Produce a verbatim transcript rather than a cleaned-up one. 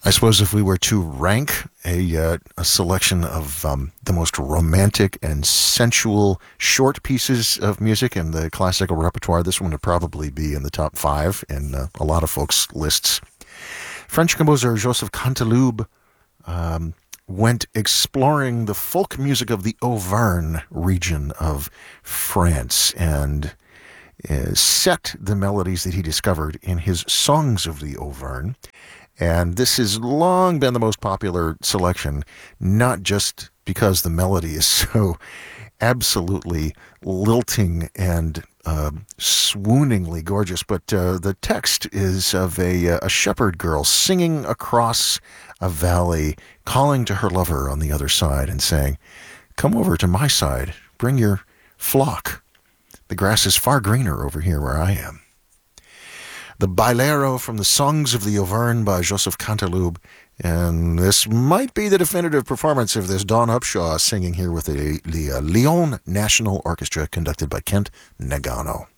I suppose if we were to rank a, uh, a selection of um, the most romantic and sensual short pieces of music in the classical repertoire, this one would probably be in the top five in uh, a lot of folks' lists. French composer Joseph Canteloube um, went exploring the folk music of the Auvergne region of France and uh, set the melodies that he discovered in his Songs of the Auvergne. And this has long been the most popular selection, not just because the melody is so absolutely lilting and uh, swooningly gorgeous, but uh, the text is of a, a shepherd girl singing across a valley, calling to her lover on the other side and saying, "Come over to my side, bring your flock. The grass is far greener over here where I am." The Bailero from the Songs of the Auvergne by Joseph Canteloube. And this might be the definitive performance of this Dawn Upshaw singing here with the, the uh, Lyon National Orchestra conducted by Kent Nagano.